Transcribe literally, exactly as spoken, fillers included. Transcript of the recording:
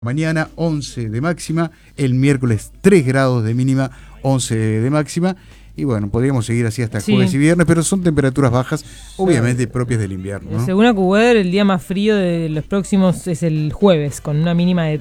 Mañana once de máxima, el miércoles tres grados de mínima, once de máxima. Y bueno, podríamos seguir así hasta Sí. jueves y viernes, pero son temperaturas bajas, obviamente propias del invierno, ¿no? Según AccuWeather, el día más frío de los próximos es el jueves, con una mínima de